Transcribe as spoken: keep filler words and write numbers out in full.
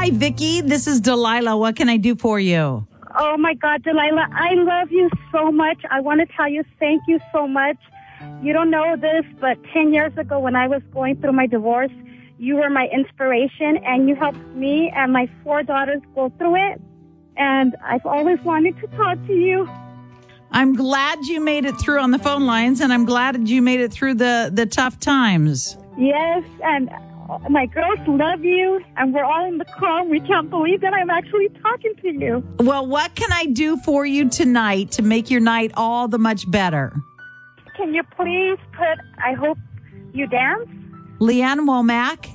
Hi, Vicky. This is Delilah. What can I do for you? Oh, my God, Delilah, I love you so much. I want to tell you thank you so much. You don't know this, but ten years ago when I was going through my divorce, you were my inspiration, and you helped me and my four daughters go through it. And I've always wanted to talk to you. I'm glad you made it through on the phone lines, and I'm glad you made it through the, the tough times. Yes, and my girls love you, and we're all in the car. We can't believe that I'm actually talking to you. Well, what can I do for you tonight to make your night all the much better? Can you please put I Hope You Dance? Leanne Womack?